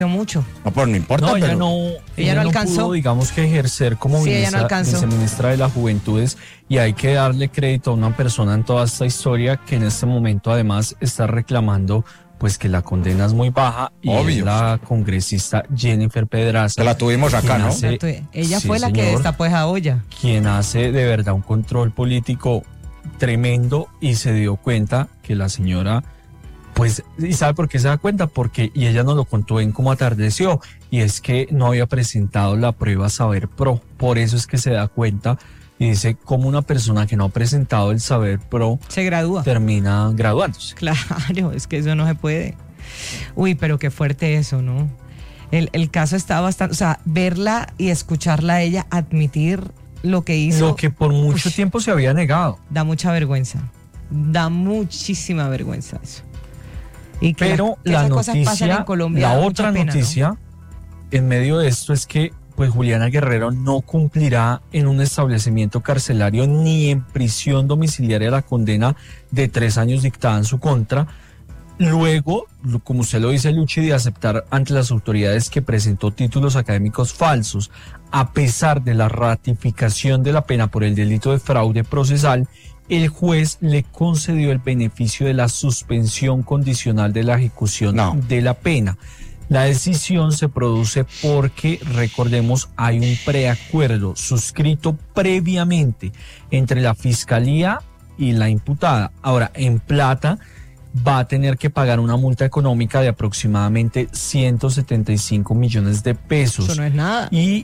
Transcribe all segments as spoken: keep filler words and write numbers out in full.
mucho. No, pues no importa, No, ella pero... no, Ella ella no no alcanzó. pudo, digamos que ejercer como Sí, ella no ministra, alcanzó. viceministra de las Juventudes, y hay que darle crédito a una persona en toda esta historia que en este momento además está reclamando pues que la condena es muy baja, y Obvio. es la congresista Jennifer Pedraza. Que la tuvimos acá, quien ¿no? hace- Ella sí, fue la que señor. destapó esa olla. Quien hace de verdad un control político tremendo, y se dio cuenta que la señora, pues, ¿y sabe por qué se da cuenta? Porque, y ella nos lo contó en cómo atardeció, y es que no había presentado la prueba Saber Pro, por eso es que se da cuenta, y dice cómo una persona que no ha presentado el Saber Pro Se gradúa. termina graduándose. Claro, es que eso no se puede. Uy, pero qué fuerte eso, ¿no? El, el caso está bastante, o sea, verla y escucharla a ella admitir lo que hizo, Lo que por mucho Ush. tiempo se había negado. da mucha vergüenza. Da muchísima vergüenza eso. Y que Pero que la esas cosas pasan noticia, en Colombia, la da otra mucha pena, ¿no? noticia en medio de esto es que pues Juliana Guerrero no cumplirá en un establecimiento carcelario ni en prisión domiciliaria la condena de tres años dictada en su contra. Luego, lo- como usted lo dice, Luchi, de aceptar ante las autoridades que presentó títulos académicos falsos, a pesar de la ratificación de la pena por el delito de fraude procesal, el juez le concedió el beneficio de la suspensión condicional de la ejecución No. de la pena. La decisión se produce porque, recordemos, hay un preacuerdo suscrito previamente entre la Fiscalía y la imputada. Ahora, en plata, va a tener que pagar una multa económica de aproximadamente ciento setenta y cinco millones de pesos. Eso no es nada. Y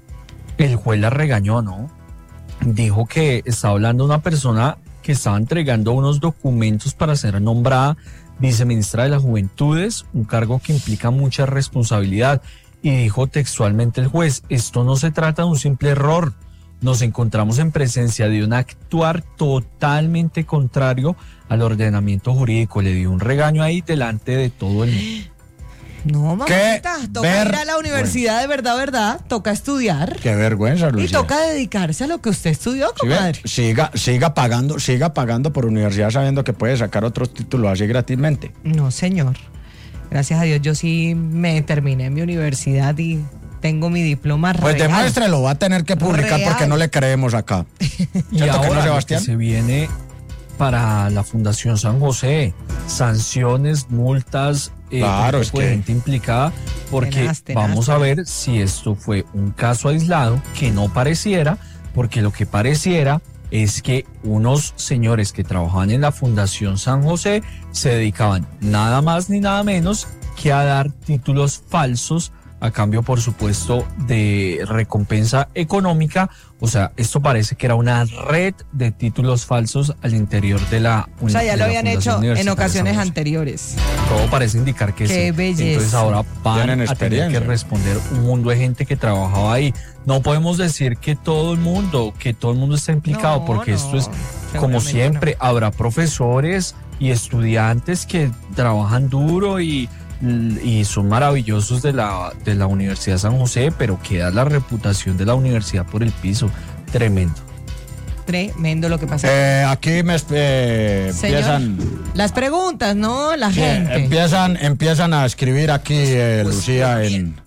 el juez la regañó, ¿no? Dijo que estaba hablando una persona que estaba entregando unos documentos para ser nombrada viceministra de las Juventudes, un cargo que implica mucha responsabilidad. Y dijo textualmente el juez, esto no se trata de un simple error. Nos encontramos en presencia de un actuar totalmente contrario al ordenamiento jurídico. Le dio un regaño ahí delante de todo el mundo. No, Qué mamita, toca ver- ir a la universidad de verdad, verdad, toca estudiar. Qué vergüenza, Y Lucía. toca dedicarse a lo que usted estudió, ¿Sí ve? comadre. Siga, siga pagando, siga pagando por universidad sabiendo que puede sacar otros títulos así gratismente. No, señor. Gracias a Dios, yo sí me terminé mi universidad y tengo mi diploma Pues real. demuéstrelo, va a tener que publicar Real. porque no le creemos acá. Y ¿Cierto que no, ahora lo que Sebastián? se viene para la Fundación San José, sanciones, multas, eh, Claro, un es poco de que- gente implicada, porque Tenaz, tenaz. vamos a ver si esto fue un caso aislado, que no pareciera, porque lo que pareciera es que unos señores que trabajaban en la Fundación San José se dedicaban nada más ni nada menos que a dar títulos falsos a cambio, por supuesto, de recompensa económica. O sea, esto parece que era una red de títulos falsos al interior de la O sea, ya de lo la habían Fundación hecho en Universitaria ocasiones San José. anteriores. Todo parece indicar que Qué sí. belleza. Entonces ahora van Tienen a tener que experiencia. responder un mundo de gente que trabajaba ahí. No podemos decir que todo el mundo, que todo el mundo está implicado, No, porque no, esto es como seguramente siempre, habrá profesores y estudiantes que trabajan duro y, y son maravillosos de la, de la Universidad San José, pero queda la reputación de la universidad por el piso. Tremendo. Tremendo lo que pasa. Eh, aquí me eh, Señor, empiezan, las preguntas, ¿no? La sí, gente. empiezan, empiezan a escribir aquí, eh, Pues, Lucía, en...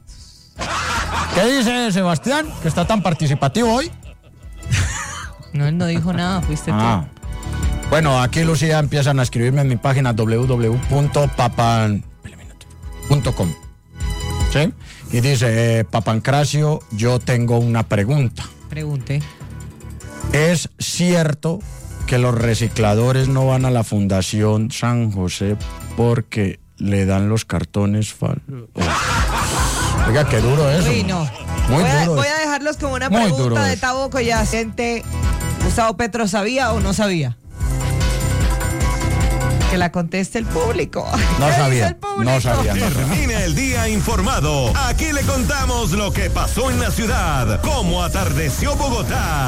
¿Qué dice Sebastián? Que está tan participativo hoy. No, él no dijo nada, fuiste Ah. Bueno, aquí, Lucía, empiezan a escribirme en mi página doble u doble u doble u punto papan punto com. ¿Sí? Y dice, eh, Papancracio, yo tengo una pregunta. tú. Pregunté. ¿Es cierto que los recicladores no van a la Fundación San José porque le dan los cartones falsos? Oh. Oiga, qué duro eso. Uy, no. Muy voy, a, duro voy eso. a dejarlos con una Muy duro pregunta de eso. Taboco y Acente. ¿Gustavo Petro sabía o no sabía? Que la conteste el público. No ¿Qué dice sabía, el público? no sabía. no sabía. Termina el día informado. Aquí le contamos lo que pasó en la ciudad, cómo atardeció Bogotá.